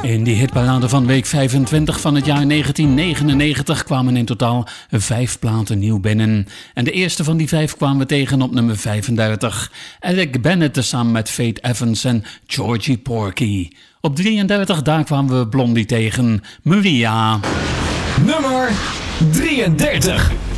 In die hitparade van week 25 van het jaar 1999 kwamen in totaal 5 platen nieuw binnen. En de eerste van die 5 kwamen we tegen op nummer 35. Alec Bennett tezamen met Faith Evans en Georgie Porgy. Op 33 daar kwamen we Blondie tegen, Maria. Nummer 33.